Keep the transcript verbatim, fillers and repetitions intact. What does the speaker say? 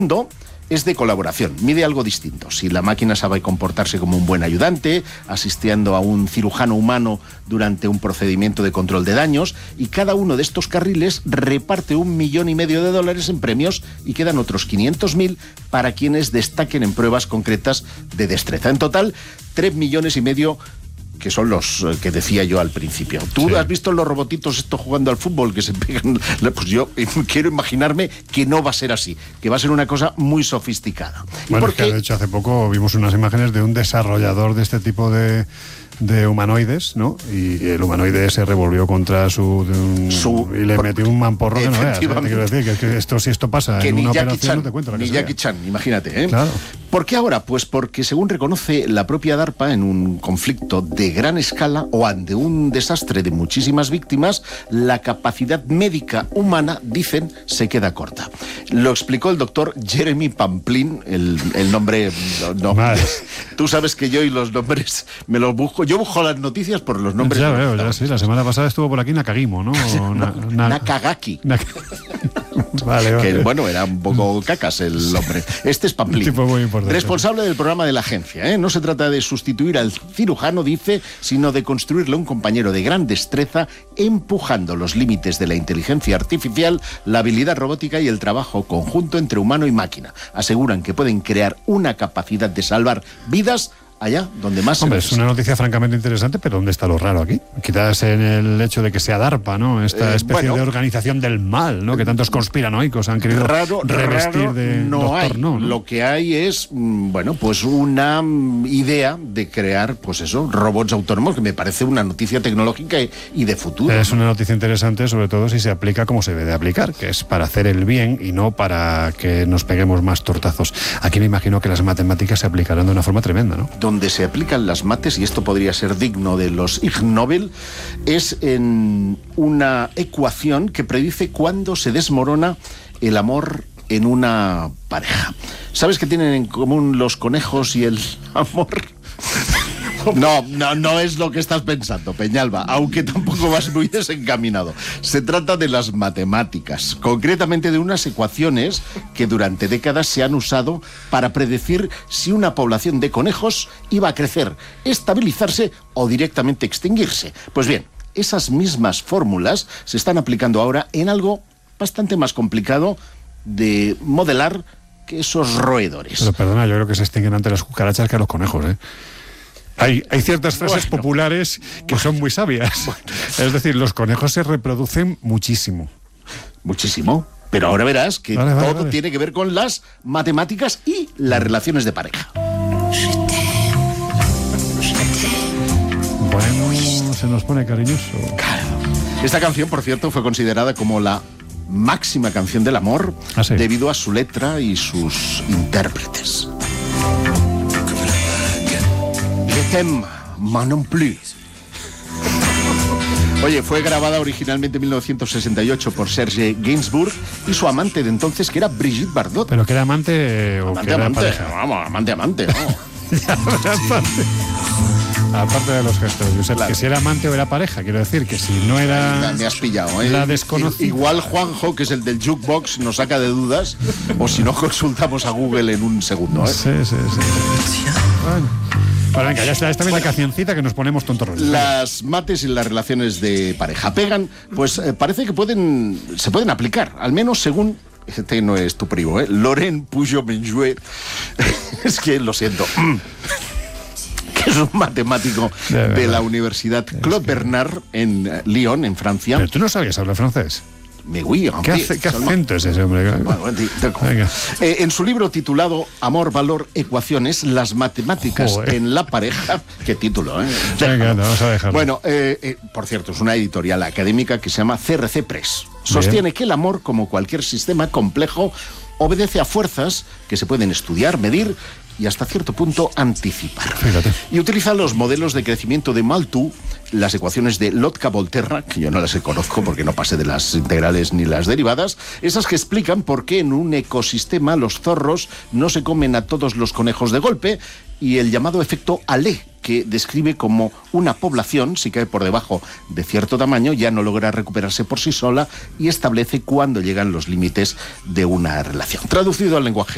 segundo es de colaboración, mide algo distinto. Si la máquina sabe comportarse como un buen ayudante, asistiendo a un cirujano humano durante un procedimiento de control de daños, y cada uno de estos carriles reparte un millón y medio de dólares en premios y quedan otros quinientos mil para quienes destaquen en pruebas concretas de destreza. En total, tres millones y medio, que son los que decía yo al principio. ¿Tú sí. has visto los robotitos estos jugando al fútbol que se pegan? Pues yo quiero imaginarme que no va a ser así, que va a ser una cosa muy sofisticada. Bueno, porque... es que de hecho hace poco vimos unas imágenes de un desarrollador de este tipo de... de humanoides, ¿no? Y el humanoide se revolvió contra su... Un, su y le metió un mamporro que no veas. Te quiero decir que, que esto, si esto pasa que en ni una Jackie operación, Chan, no te cuento la que ni sea. Jackie Chan, imagínate, ¿eh? Claro. ¿Por qué ahora? Pues porque, según reconoce la propia DARPA, en un conflicto de gran escala o ante un desastre de muchísimas víctimas, la capacidad médica humana, dicen, se queda corta. Lo explicó el doctor Jeremy Pamplin, el, el nombre... No, no, tú sabes que yo y los nombres me los busco. Yo busco las noticias por los nombres. Ya veo, ya sí. La semana pasada estuvo por aquí Nakagimo, ¿no? no na, na, Nakagaki. Nak vale, vale. Que, bueno, era un poco cacas el hombre. Este es Pamplin. Tipo muy importante. Responsable del programa de la agencia, ¿eh? No se trata de sustituir al cirujano, dice, sino de construirle un compañero de gran destreza, empujando los límites de la inteligencia artificial, la habilidad robótica y el trabajo conjunto entre humano y máquina. Aseguran que pueden crear una capacidad de salvar vidas allá donde más... Hombre, es una noticia francamente interesante, pero ¿dónde está lo raro aquí? Quizás en el hecho de que sea DARPA, ¿no? Esta eh, especie bueno, de organización del mal, ¿no? Que tantos conspiranoicos han querido raro, revestir raro de no doctor, hay. ¿no? ¿no? Lo que hay es, bueno, pues una idea de crear, pues eso, robots autónomos, que me parece una noticia tecnológica y de futuro. Es una noticia interesante, sobre todo si se aplica como se debe de aplicar, que es para hacer el bien y no para que nos peguemos más tortazos. Aquí me imagino que las matemáticas se aplicarán de una forma tremenda, ¿no? Donde se aplican las mates, y esto podría ser digno de los Ig Nobel, es en una ecuación que predice cuándo se desmorona el amor en una pareja. ¿Sabes qué tienen en común los conejos y el amor? No, no, no es lo que estás pensando, Peñalba, aunque tampoco vas muy desencaminado. Se trata de las matemáticas, concretamente de unas ecuaciones que durante décadas se han usado para predecir si una población de conejos iba a crecer, estabilizarse o directamente extinguirse. Pues bien, esas mismas fórmulas se están aplicando ahora en algo bastante más complicado de modelar que esos roedores. Pero perdona, yo creo que se extinguen ante las cucarachas que a los conejos, ¿eh? Hay, hay ciertas frases bueno, populares que bueno, son muy sabias. Bueno. Es decir, los conejos se reproducen muchísimo. Muchísimo. Pero ahora verás que vale, vale, todo vale. tiene que ver con las matemáticas y las relaciones de pareja. Bueno, se nos pone cariñoso. Claro. Esta canción, por cierto, fue considerada como la máxima canción del amor ¿Ah, sí? debido a su letra y sus intérpretes. Je t'aime, moi non plus. Oye, fue grabada originalmente en mil novecientos sesenta y ocho por Serge Gainsbourg y su amante de entonces, que era Brigitte Bardot. ¿Pero que era amante o amante, que era amante, pareja? Vamos, amante, amante, no. Ya, aparte, aparte de los gestos, Josep, claro. Que si era amante o era pareja, quiero decir que si no era... Me, me has pillado, ¿eh? La desconocida. Igual Juanjo, que es el del jukebox, nos saca de dudas, o si no consultamos a Google en un segundo, ¿eh? Sí, sí, sí. Bueno. Bueno, venga, ya está, esta vez la cancioncita que nos ponemos tontorrones. Las mates y las relaciones de pareja pegan, pues eh, parece que pueden se pueden aplicar, al menos según... Este no es tu primo, ¿eh? Laurent Pujol-Menjuet. Es que lo siento. Que es un matemático de, de la Universidad Claude Bernard en uh, Lyon, en Francia. Pero tú no sabías hablar francés. Me oui, ¿Qué, hace, ¿Qué acento es ese hombre? Bueno, eh, en su libro titulado Amor, Valor, Ecuaciones, las matemáticas Joder. en la pareja, qué título, ¿eh? Venga, no, vamos a dejarlo. Bueno, eh, eh, por cierto, es una editorial académica que se llama C R C Press. Sostiene Bien. que el amor, como cualquier sistema complejo, obedece a fuerzas que se pueden estudiar, medir y hasta cierto punto anticipar. Fíjate. Y utiliza los modelos de crecimiento de Malthus, las ecuaciones de Lotka-Volterra, que yo no las conozco porque no pasé de las integrales ni las derivadas, esas que explican por qué en un ecosistema los zorros no se comen a todos los conejos de golpe, y el llamado efecto Alé, que describe como una población, si cae por debajo de cierto tamaño, ya no logra recuperarse por sí sola y establece cuándo llegan los límites de una relación. Traducido al lenguaje